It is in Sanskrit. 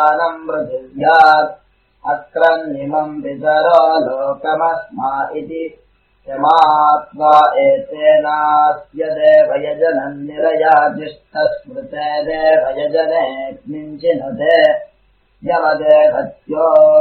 पृथिव्यात् अक्रन्निमम् पितरो लोकमस्मा इति यमात्वा एतेनास्य देवयजनम् निरयाजिष्टस्मृते देवयजने किञ्चिनुते यमदेहत्यो